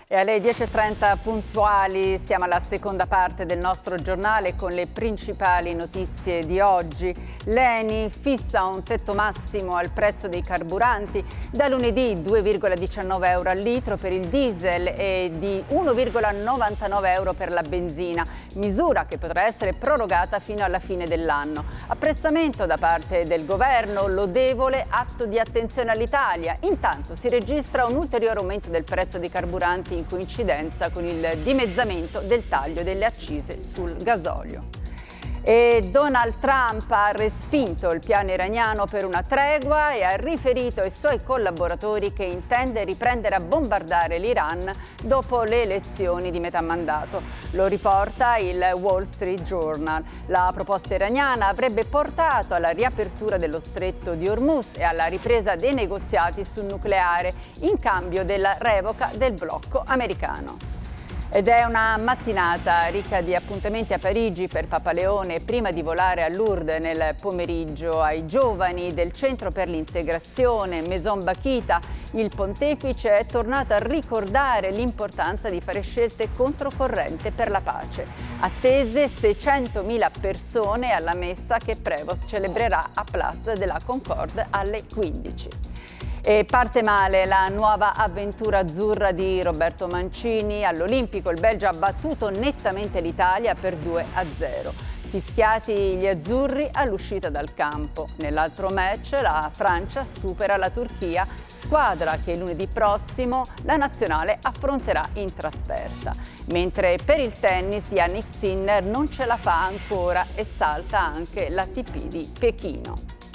E alle 10.30 puntuali siamo alla seconda parte del nostro giornale con le principali notizie di oggi. L'ENI fissa un tetto massimo al prezzo dei carburanti, da lunedì 2,19 euro al litro per il diesel e di 1,99 euro per la benzina, misura che potrà essere prorogata fino alla fine dell'anno. Apprezzamento da parte del governo, lodevole atto di attenzione all'Italia. Intanto si registra un ulteriore aumento del prezzo dei carburanti in coincidenza con il dimezzamento del taglio delle accise sul gasolio. E Donald Trump ha respinto il piano iraniano per una tregua e ha riferito ai suoi collaboratori che intende riprendere a bombardare l'Iran dopo le elezioni di metà mandato. Lo riporta il Wall Street Journal. La proposta iraniana avrebbe portato alla riapertura dello stretto di Hormuz e alla ripresa dei negoziati sul nucleare in cambio della revoca del blocco americano. Ed è una mattinata ricca di appuntamenti a Parigi per Papa Leone prima di volare a Lourdes nel pomeriggio. Ai giovani del Centro per l'Integrazione Maison Bakhita, il pontefice è tornato a ricordare l'importanza di fare scelte controcorrente per la pace. Attese 600.000 persone alla messa che Prevost celebrerà a Place de la Concorde alle 15. E parte male la nuova avventura azzurra di Roberto Mancini. All'Olimpico il Belgio ha battuto nettamente l'Italia per 2-0. Fischiati gli azzurri all'uscita dal campo. Nell'altro match la Francia supera la Turchia, squadra che lunedì prossimo la nazionale affronterà in trasferta. Mentre per il tennis Jannik Sinner non ce la fa ancora e salta anche l'ATP di Pechino.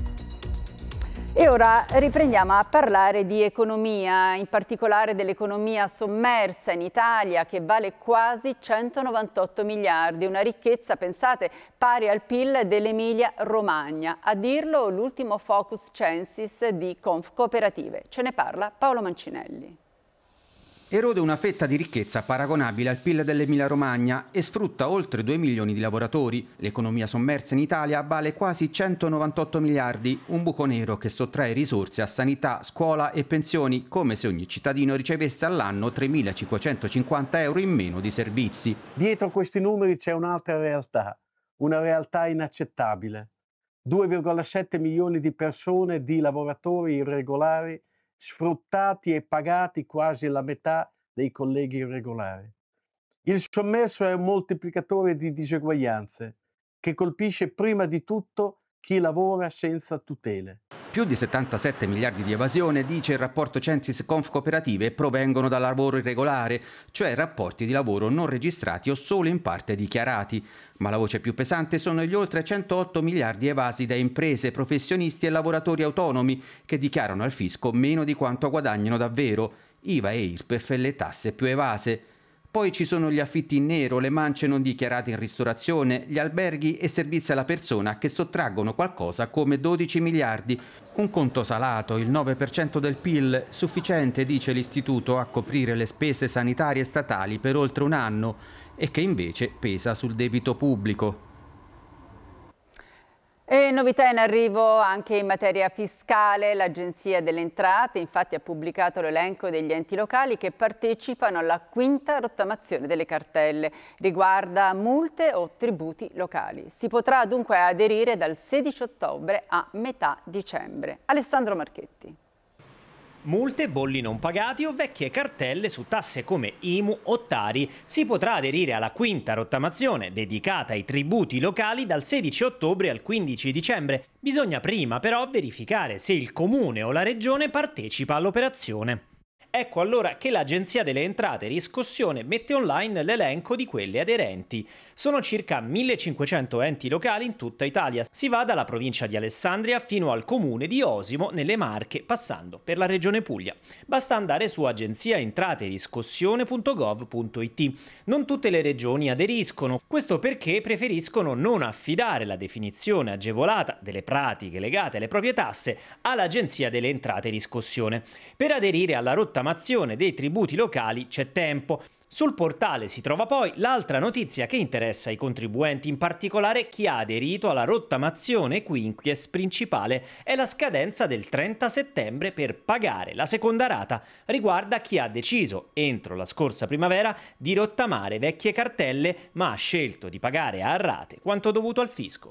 E ora riprendiamo a parlare di economia, in particolare dell'economia sommersa in Italia che vale quasi 198 miliardi, una ricchezza, pensate, pari al PIL dell'Emilia-Romagna. A dirlo l'ultimo Focus Censis di Confcooperative. Ce ne parla Paolo Mancinelli. Erode una fetta di ricchezza paragonabile al PIL dell'Emilia-Romagna e sfrutta oltre 2 milioni di lavoratori. L'economia sommersa in Italia vale quasi 198 miliardi, un buco nero che sottrae risorse a sanità, scuola e pensioni, come se ogni cittadino ricevesse all'anno 3.550 euro in meno di servizi. Dietro questi numeri c'è un'altra realtà, una realtà inaccettabile. 2,7 milioni di persone, di lavoratori irregolari, sfruttati e pagati quasi la metà dei colleghi irregolari. Il sommerso è un moltiplicatore di diseguaglianze che colpisce prima di tutto chi lavora senza tutele. Più di 77 miliardi di evasione, dice il rapporto Censis Confcooperative, provengono dal lavoro irregolare, cioè rapporti di lavoro non registrati o solo in parte dichiarati. Ma la voce più pesante sono gli oltre 108 miliardi evasi da imprese, professionisti e lavoratori autonomi che dichiarano al fisco meno di quanto guadagnano davvero, IVA e IRPEF e le tasse più evase. Poi ci sono gli affitti in nero, le mance non dichiarate in ristorazione, gli alberghi e servizi alla persona che sottraggono qualcosa come 12 miliardi. Un conto salato, il 9% del PIL, sufficiente, dice l'istituto, a coprire le spese sanitarie statali per oltre un anno e che invece pesa sul debito pubblico. E novità in arrivo anche in materia fiscale. L'Agenzia delle Entrate infatti ha pubblicato l'elenco degli enti locali che partecipano alla quinta rottamazione delle cartelle. Riguarda multe o tributi locali. Si potrà dunque aderire dal 16 ottobre a metà dicembre. Alessandro Marchetti. Multe, bolli non pagati o vecchie cartelle su tasse come IMU o Tari. Si potrà aderire alla quinta rottamazione dedicata ai tributi locali dal 16 ottobre al 15 dicembre. Bisogna prima però verificare se il comune o la regione partecipa all'operazione. Ecco allora che l'Agenzia delle Entrate e Riscossione mette online l'elenco di quelle aderenti. Sono circa 1500 enti locali in tutta Italia. Si va dalla provincia di Alessandria fino al comune di Osimo nelle Marche, passando per la regione Puglia. Basta andare su agenziaentrateriscossione.gov.it. Non tutte le regioni aderiscono, questo perché preferiscono non affidare la definizione agevolata delle pratiche legate alle proprie tasse all'Agenzia delle Entrate e Riscossione. Per aderire alla rottamazione rottamazione dei tributi locali c'è tempo. Sul portale si trova poi l'altra notizia che interessa i contribuenti, in particolare chi ha aderito alla rottamazione quinquies principale. È la scadenza del 30 settembre per pagare. La seconda rata riguarda chi ha deciso, entro la scorsa primavera, di rottamare vecchie cartelle, ma ha scelto di pagare a rate quanto dovuto al fisco.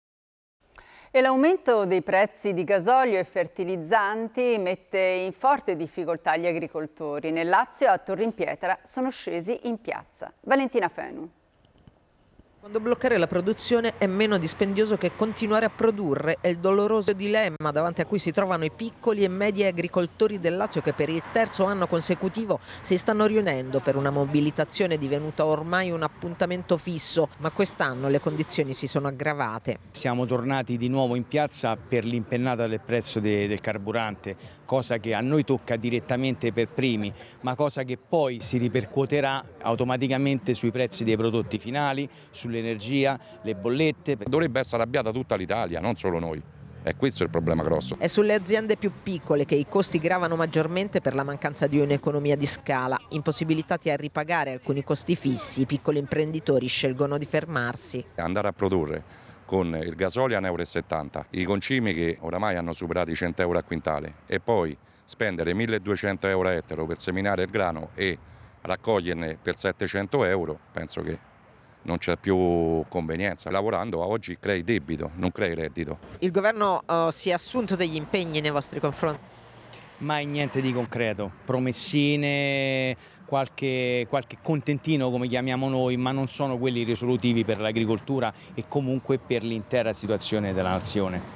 E l'aumento dei prezzi di gasolio e fertilizzanti mette in forte difficoltà gli agricoltori. Nel Lazio, a Torrimpietra, sono scesi in piazza. Valentina Fenu. Quando bloccare la produzione è meno dispendioso che continuare a produrre, è il doloroso dilemma davanti a cui si trovano i piccoli e medi agricoltori del Lazio che per il terzo anno consecutivo si stanno riunendo per una mobilitazione divenuta ormai un appuntamento fisso, ma quest'anno le condizioni si sono aggravate. Siamo tornati di nuovo in piazza per l'impennata del prezzo del carburante, cosa che a noi tocca direttamente per primi, ma cosa che poi si ripercuoterà automaticamente sui prezzi dei prodotti finali, sull'energia, le bollette. Dovrebbe essere arrabbiata tutta l'Italia, non solo noi. E questo è il problema grosso. È sulle aziende più piccole che i costi gravano maggiormente per la mancanza di un'economia di scala. Impossibilitati a ripagare alcuni costi fissi, i piccoli imprenditori scelgono di fermarsi. Andare a produrre con il gasolio a 1,70 €, i concimi che oramai hanno superato i 100 € a quintale e poi spendere 1.200 € a ettaro per seminare il grano e raccoglierne per 700 €, penso che non c'è più convenienza. Lavorando oggi crei debito, non crei reddito. Il governo si è assunto degli impegni nei vostri confronti? Mai niente di concreto, promessine, qualche contentino come chiamiamo noi, ma non sono quelli risolutivi per l'agricoltura e comunque per l'intera situazione della nazione.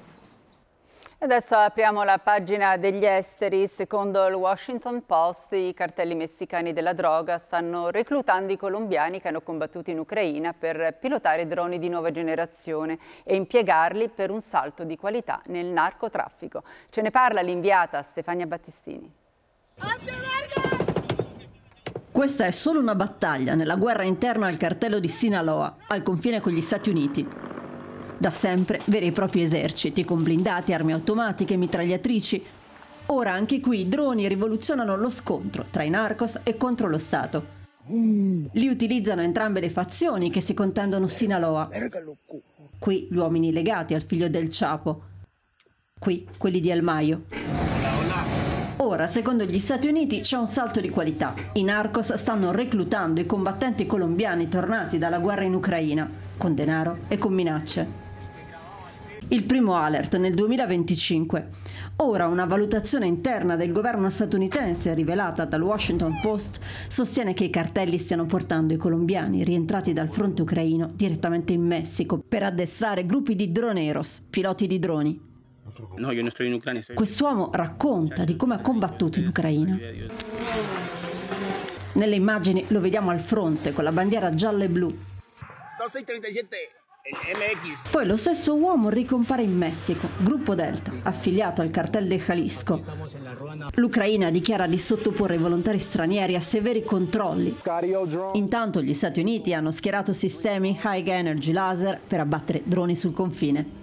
Adesso apriamo la pagina degli esteri. Secondo il Washington Post, i cartelli messicani della droga stanno reclutando i colombiani che hanno combattuto in Ucraina per pilotare droni di nuova generazione e impiegarli per un salto di qualità nel narcotraffico. Ce ne parla l'inviata Stefania Battistini. Questa è solo una battaglia nella guerra interna al cartello di Sinaloa, al confine con gli Stati Uniti. Da sempre veri e propri eserciti con blindati, armi automatiche, mitragliatrici. Ora anche qui i droni rivoluzionano lo scontro tra i narcos e contro lo Stato. Li utilizzano entrambe le fazioni che si contendono Sinaloa. Qui gli uomini legati al figlio del Chapo. Qui quelli di El Mayo. Ora, secondo gli Stati Uniti, c'è un salto di qualità. I narcos stanno reclutando i combattenti colombiani tornati dalla guerra in Ucraina, con denaro e con minacce. Il primo alert nel 2025. Ora una valutazione interna del governo statunitense rivelata dal Washington Post sostiene che i cartelli stiano portando i colombiani rientrati dal fronte ucraino direttamente in Messico per addestrare gruppi di droneros, piloti di droni. No, io non sto in Ucraina. Quest'uomo racconta di come ha combattuto in Ucraina. Nelle immagini lo vediamo al fronte con la bandiera gialla e blu. 2637. MX. Poi lo stesso uomo ricompare in Messico, gruppo Delta, affiliato al cartel de Jalisco. L'Ucraina dichiara di sottoporre i volontari stranieri a severi controlli. Intanto gli Stati Uniti hanno schierato sistemi high energy laser per abbattere droni sul confine.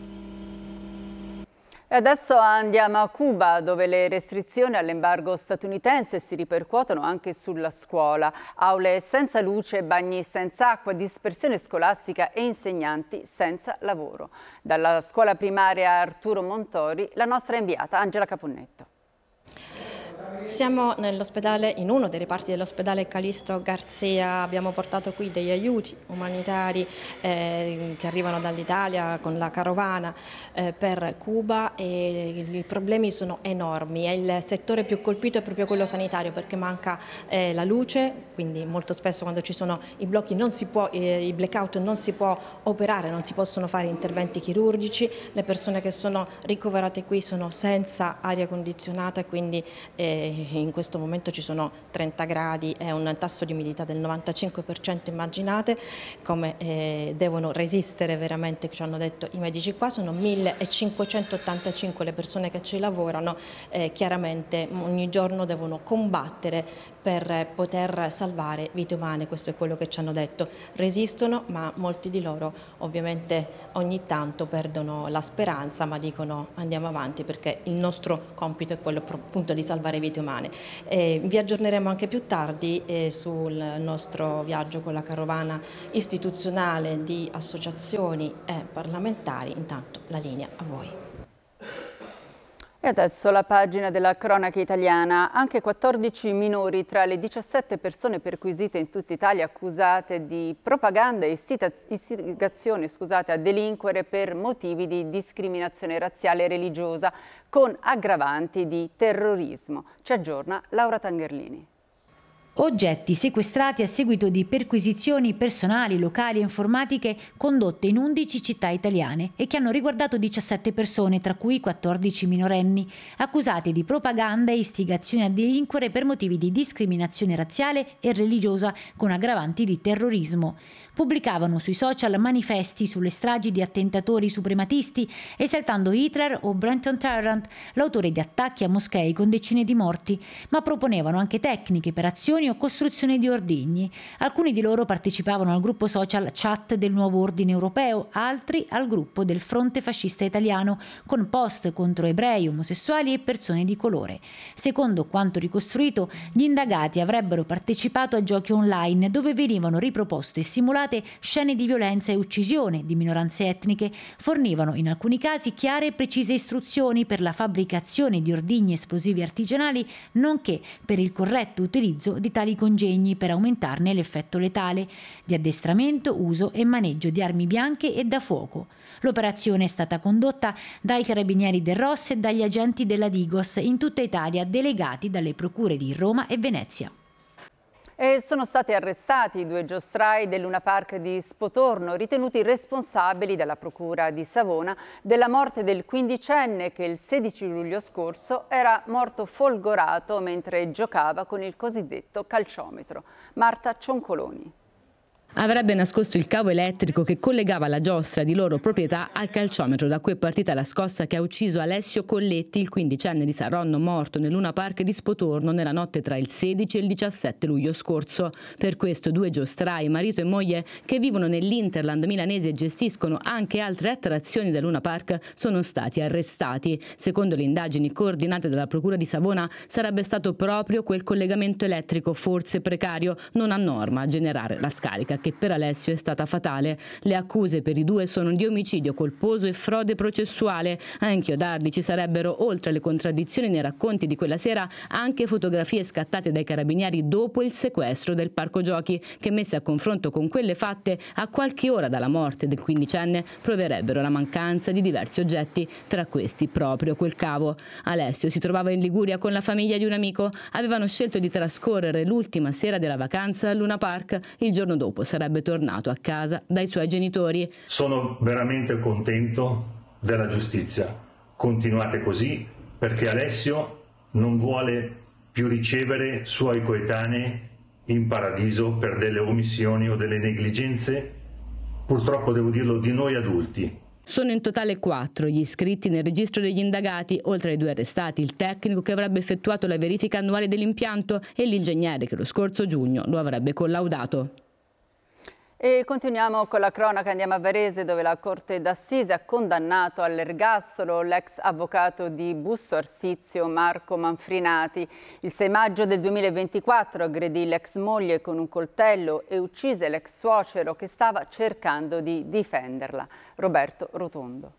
E adesso andiamo a Cuba, dove le restrizioni all'embargo statunitense si ripercuotono anche sulla scuola. Aule senza luce, bagni senza acqua, dispersione scolastica e insegnanti senza lavoro. Dalla scuola primaria Arturo Montori, la nostra inviata Angela Caponnetto. Siamo nell'ospedale, in uno dei reparti dell'ospedale Calixto Garcia. Abbiamo portato qui degli aiuti umanitari che arrivano dall'Italia con la carovana per Cuba e i problemi sono enormi. Il settore più colpito è proprio quello sanitario perché manca la luce, quindi molto spesso quando ci sono i blocchi non si può, i blackout non si può operare, non si possono fare interventi chirurgici. Le persone che sono ricoverate qui sono senza aria condizionata, quindi in questo momento ci sono 30 gradi e un tasso di umidità del 95%, immaginate come devono resistere veramente, ci hanno detto i medici qua, sono 1585 le persone che ci lavorano, chiaramente ogni giorno devono combattere per poter salvare vite umane, questo è quello che ci hanno detto, resistono ma molti di loro ovviamente ogni tanto perdono la speranza ma dicono andiamo avanti perché il nostro compito è quello appunto di salvare vite vite umane. Vi aggiorneremo anche più tardi sul nostro viaggio con la carovana istituzionale di associazioni e parlamentari. Intanto la linea a voi. E adesso la pagina della cronaca italiana. Anche 14 minori tra le 17 persone perquisite in tutta Italia accusate di propaganda e istigazione a delinquere per motivi di discriminazione razziale e religiosa con aggravanti di terrorismo. Ci aggiorna Laura Tangerlini. Oggetti sequestrati a seguito di perquisizioni personali, locali e informatiche condotte in 11 città italiane e che hanno riguardato 17 persone, tra cui 14 minorenni, accusate di propaganda e istigazione a delinquere per motivi di discriminazione razziale e religiosa con aggravanti di terrorismo. Pubblicavano sui social manifesti sulle stragi di attentatori suprematisti, esaltando Hitler o Brenton Tarrant, l'autore di attacchi a moschee con decine di morti, ma proponevano anche tecniche per azioni o costruzione di ordigni. Alcuni di loro partecipavano al gruppo social Chat del Nuovo Ordine Europeo, altri al gruppo del Fronte Fascista Italiano, con post contro ebrei, omosessuali e persone di colore. Secondo quanto ricostruito, gli indagati avrebbero partecipato a giochi online dove venivano riproposte e simulate scene di violenza e uccisione di minoranze etniche, fornivano in alcuni casi chiare e precise istruzioni per la fabbricazione di ordigni esplosivi artigianali, nonché per il corretto utilizzo di tali congegni per aumentarne l'effetto letale, di addestramento, uso e maneggio di armi bianche e da fuoco. L'operazione è stata condotta dai carabinieri del ROS e dagli agenti della Digos in tutta Italia, delegati dalle procure di Roma e Venezia. E sono stati arrestati i 2 giostrai del Luna Park di Spotorno, ritenuti responsabili dalla Procura di Savona della morte del quindicenne che il 16 luglio scorso era morto folgorato mentre giocava con il cosiddetto calciometro. Marta Cioncoloni. Avrebbe nascosto il cavo elettrico che collegava la giostra di loro proprietà al calciometro, da cui è partita la scossa che ha ucciso Alessio Colletti, il quindicenne di Saronno morto nel Luna Park di Spotorno nella notte tra il 16 e il 17 luglio scorso. Per questo 2 giostrai, marito e moglie, che vivono nell'Interland milanese e gestiscono anche altre attrazioni del Luna Park, sono stati arrestati. Secondo le indagini coordinate dalla Procura di Savona, sarebbe stato proprio quel collegamento elettrico, forse precario, non a norma, a generare la scarica che per Alessio è stata fatale. Le accuse per i 2 sono di omicidio colposo e frode processuale. A inchiodarli ci sarebbero, oltre alle contraddizioni nei racconti di quella sera, anche fotografie scattate dai carabinieri dopo il sequestro del parco giochi, che messe a confronto con quelle fatte a qualche ora dalla morte del quindicenne proverebbero la mancanza di diversi oggetti, tra questi proprio quel cavo. Alessio si trovava in Liguria con la famiglia di un amico. Avevano scelto di trascorrere l'ultima sera della vacanza al Luna Park. Il giorno dopo sarebbe tornato a casa dai suoi genitori. Sono veramente contento della giustizia. Continuate così, perché Alessio non vuole più ricevere suoi coetanei in paradiso per delle omissioni o delle negligenze, purtroppo devo dirlo, di noi adulti. Sono in totale 4 gli iscritti nel registro degli indagati, oltre ai 2 arrestati, il tecnico che avrebbe effettuato la verifica annuale dell'impianto e l'ingegnere che lo scorso giugno lo avrebbe collaudato. E continuiamo con la cronaca, andiamo a Varese dove la Corte d'Assise ha condannato all'ergastolo l'ex avvocato di Busto Arsizio Marco Manfrinati. Il 6 maggio del 2024 aggredì l'ex moglie con un coltello e uccise l'ex suocero che stava cercando di difenderla. Roberto Rotondo.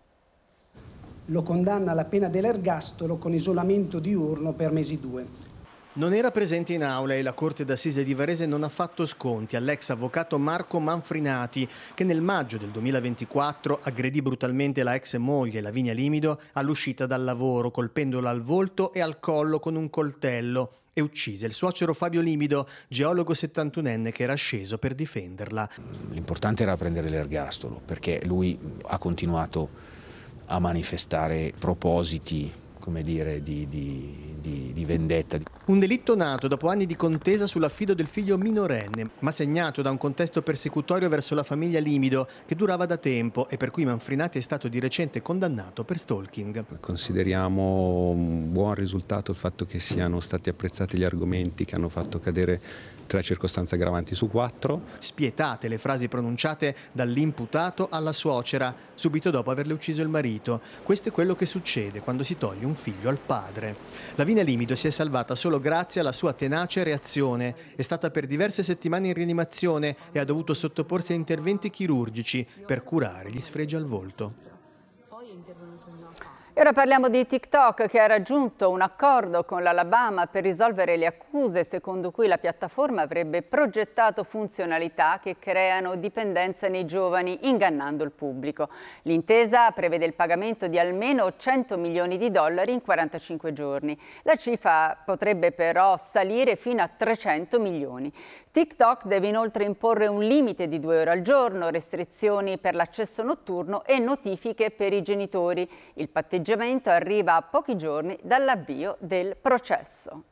Lo condanna alla pena dell'ergastolo con isolamento diurno per mesi 2. Non era presente in aula e la Corte d'Assise di Varese non ha fatto sconti all'ex avvocato Marco Manfrinati, che nel maggio del 2024 aggredì brutalmente la ex moglie Lavinia Limido all'uscita dal lavoro, colpendola al volto e al collo con un coltello, e uccise il suocero Fabio Limido, geologo 71enne che era sceso per difenderla. L'importante era prendere l'ergastolo, perché lui ha continuato a manifestare propositi, come dire, di vendetta. Un delitto nato dopo anni di contesa sull'affido del figlio minorenne, ma segnato da un contesto persecutorio verso la famiglia Limido che durava da tempo e per cui Manfrinati è stato di recente condannato per stalking. Consideriamo un buon risultato il fatto che siano stati apprezzati gli argomenti che hanno fatto cadere 3 circostanze aggravanti su 4. Spietate le frasi pronunciate dall'imputato alla suocera subito dopo averle ucciso il marito. Questo è quello che succede quando si toglie un un figlio al padre. Lavinia Limido si è salvata solo grazie alla sua tenace reazione. È stata per diverse settimane in rianimazione e ha dovuto sottoporsi a interventi chirurgici per curare gli sfregi al volto. E ora parliamo di TikTok, che ha raggiunto un accordo con l'Alabama per risolvere le accuse secondo cui la piattaforma avrebbe progettato funzionalità che creano dipendenza nei giovani, ingannando il pubblico. L'intesa prevede il pagamento di almeno $100 milioni in 45 giorni. La cifra potrebbe però salire fino a 300 milioni. TikTok deve inoltre imporre un limite di 2 ore al giorno, restrizioni per l'accesso notturno e notifiche per i genitori. Il patteggiamento arriva a pochi giorni dall'avvio del processo.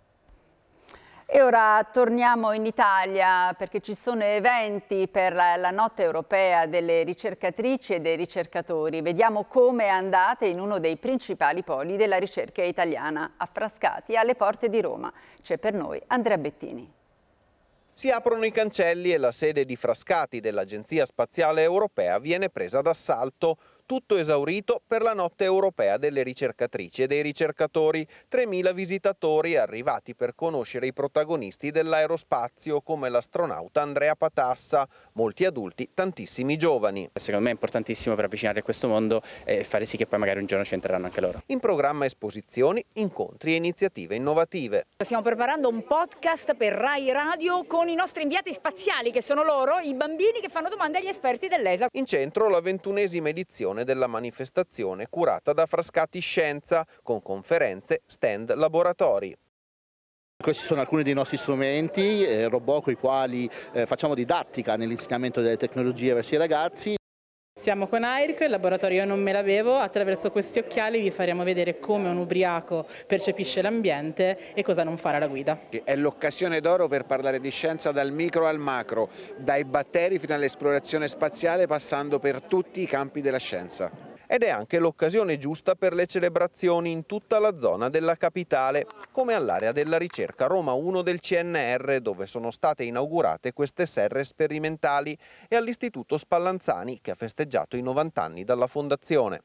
E ora torniamo in Italia perché ci sono eventi per la Notte Europea delle ricercatrici e dei ricercatori. Vediamo come è andata in uno dei principali poli della ricerca italiana, a Frascati, alle porte di Roma. C'è per noi Andrea Bettini. Si aprono i cancelli e la sede di Frascati dell'Agenzia Spaziale Europea viene presa d'assalto. Tutto esaurito per la Notte Europea delle ricercatrici e dei ricercatori. 3.000 visitatori arrivati per conoscere i protagonisti dell'aerospazio come l'astronauta Andrea Patassa. Molti adulti, tantissimi giovani. Secondo me è importantissimo per avvicinare a questo mondo e fare sì che poi magari un giorno ci entreranno anche loro. In programma esposizioni, incontri e iniziative innovative. Stiamo preparando un podcast per Rai Radio con i nostri inviati spaziali, che sono loro, i bambini che fanno domande agli esperti dell'ESA. In centro la 21esima edizione della manifestazione curata da Frascati Scienza, con conferenze, stand, laboratori. Questi sono alcuni dei nostri strumenti, robot con i quali facciamo didattica nell'insegnamento delle tecnologie verso i ragazzi. Siamo con AIRC, il laboratorio Io non me l'avevo. Attraverso questi occhiali vi faremo vedere come un ubriaco percepisce l'ambiente e cosa non fare alla guida. È l'occasione d'oro per parlare di scienza dal micro al macro, dai batteri fino all'esplorazione spaziale, passando per tutti i campi della scienza. Ed è anche l'occasione giusta per le celebrazioni in tutta la zona della capitale, come all'area della ricerca Roma 1 del CNR, dove sono state inaugurate queste serre sperimentali, e all'Istituto Spallanzani, che ha festeggiato i 90 anni dalla fondazione.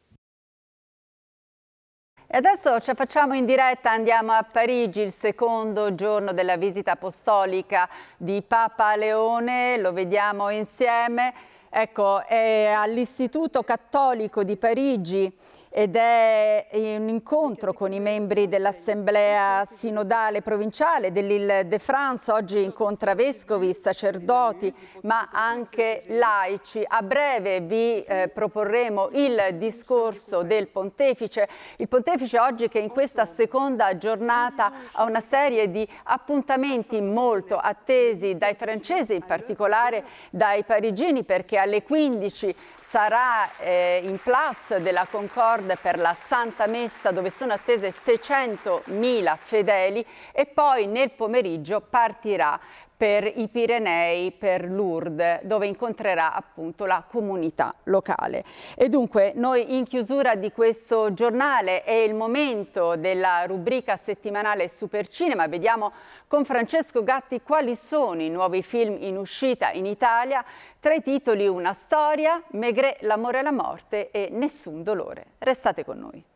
E adesso ci facciamo in diretta, andiamo a Parigi, il secondo giorno della visita apostolica di Papa Leone, lo vediamo insieme. Ecco, è all'Istituto Cattolico di Parigi ed è un incontro con i membri dell'Assemblea Sinodale Provinciale dell'Île-de-France. Oggi incontra vescovi, sacerdoti, ma anche laici. A breve vi proporremo il discorso del Pontefice. Il Pontefice oggi che in questa seconda giornata ha una serie di appuntamenti molto attesi dai francesi, in particolare dai parigini, perché alle 15 sarà in Place de la Concorde per la Santa Messa, dove sono attese 600.000 fedeli, e poi nel pomeriggio partirà per i Pirenei, per Lourdes, dove incontrerà appunto la comunità locale. E dunque noi in chiusura di questo giornale è il momento della rubrica settimanale Supercinema. Vediamo con Francesco Gatti quali sono i nuovi film in uscita in Italia. Tra i titoli Una storia, Maigret, L'amore e la morte e Nessun dolore. Restate con noi.